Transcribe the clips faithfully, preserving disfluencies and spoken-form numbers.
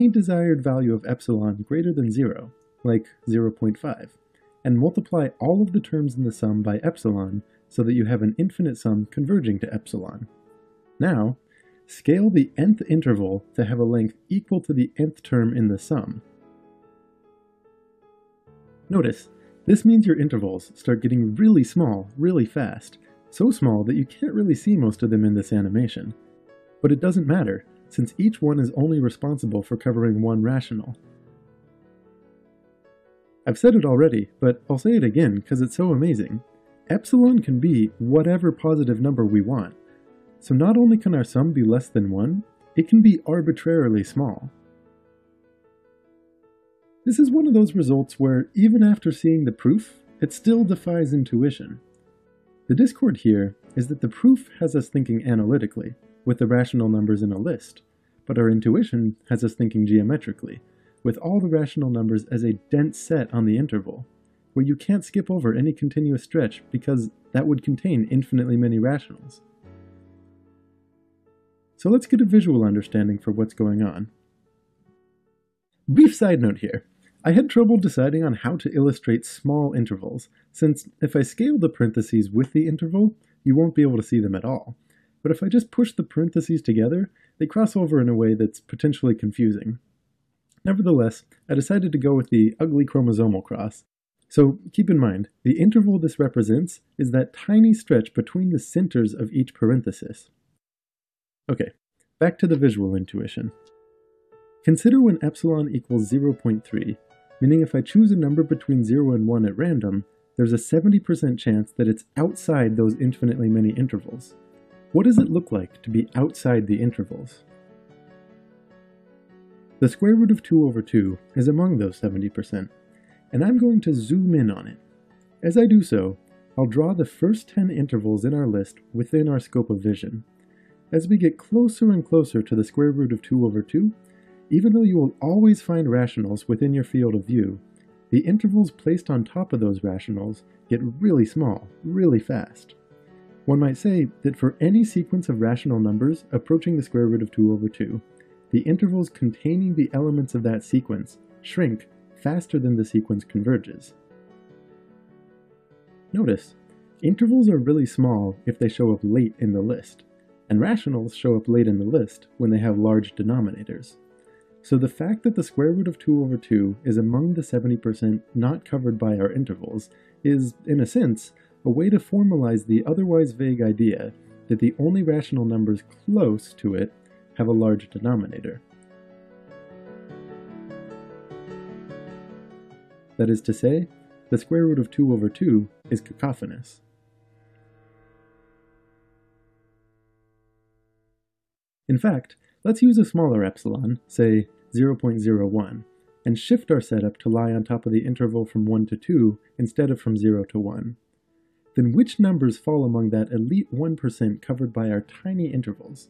any desired value of epsilon greater than zero, like zero point five, and multiply all of the terms in the sum by epsilon so that you have an infinite sum converging to epsilon. Now, scale the nth interval to have a length equal to the nth term in the sum. Notice, this means your intervals start getting really small, really fast, so small that you can't really see most of them in this animation. But it doesn't matter, since each one is only responsible for covering one rational. I've said it already, but I'll say it again because it's so amazing. Epsilon can be whatever positive number we want. So not only can our sum be less than one, it can be arbitrarily small. This is one of those results where, even after seeing the proof, it still defies intuition. The discord here is that the proof has us thinking analytically, with the rational numbers in a list, but our intuition has us thinking geometrically, with all the rational numbers as a dense set on the interval, where you can't skip over any continuous stretch because that would contain infinitely many rationals. So let's get a visual understanding for what's going on. Brief side note here. I had trouble deciding on how to illustrate small intervals, since if I scale the parentheses with the interval, you won't be able to see them at all. But if I just push the parentheses together, they cross over in a way that's potentially confusing. Nevertheless, I decided to go with the ugly chromosomal cross. So keep in mind, the interval this represents is that tiny stretch between the centers of each parenthesis. Okay, back to the visual intuition. Consider when epsilon equals zero point three, meaning if I choose a number between zero and one at random, there's a seventy percent chance that it's outside those infinitely many intervals. What does it look like to be outside the intervals? The square root of two over two is among those seventy percent, and I'm going to zoom in on it. As I do so, I'll draw the first ten intervals in our list within our scope of vision. As we get closer and closer to the square root of two over two, even though you will always find rationals within your field of view, the intervals placed on top of those rationals get really small, really fast. One might say that for any sequence of rational numbers approaching the square root of two over two, the intervals containing the elements of that sequence shrink faster than the sequence converges. Notice, intervals are really small if they show up late in the list, and rationals show up late in the list when they have large denominators. So the fact that the square root of two over two is among the seventy percent not covered by our intervals is, in a sense, a way to formalize the otherwise vague idea that the only rational numbers close to it have a large denominator. That is to say, the square root of two over two is cacophonous. In fact, let's use a smaller epsilon, say zero point zero one, and shift our setup to lie on top of the interval from one to two instead of from zero to one. Then which numbers fall among that elite one percent covered by our tiny intervals?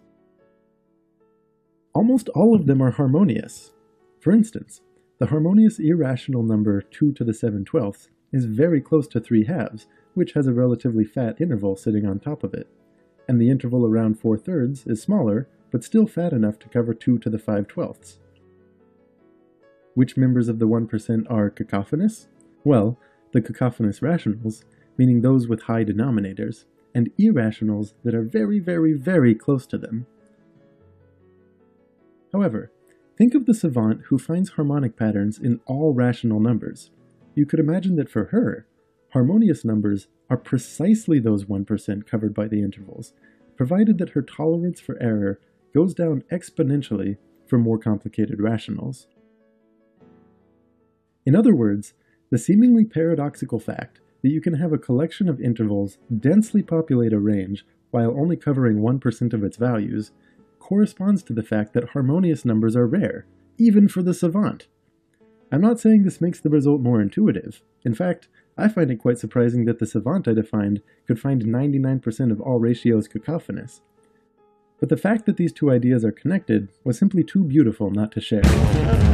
Almost all of them are harmonious. For instance, the harmonious irrational number two to the seven twelfths is very close to three halves, which has a relatively fat interval sitting on top of it, and the interval around four thirds is smaller, but still fat enough to cover two to the five twelfths. Which members of the one percent are cacophonous? Well, the cacophonous rationals, meaning those with high denominators, and irrationals that are very, very, very close to them. However, think of the savant who finds harmonic patterns in all rational numbers. You could imagine that for her, harmonious numbers are precisely those one percent covered by the intervals, provided that her tolerance for error goes down exponentially for more complicated rationals. In other words, the seemingly paradoxical fact that you can have a collection of intervals densely populate a range while only covering one percent of its values corresponds to the fact that harmonious numbers are rare, even for the savant. I'm not saying this makes the result more intuitive. In fact, I find it quite surprising that the savant I defined could find ninety-nine percent of all ratios cacophonous. But the fact that these two ideas are connected was simply too beautiful not to share.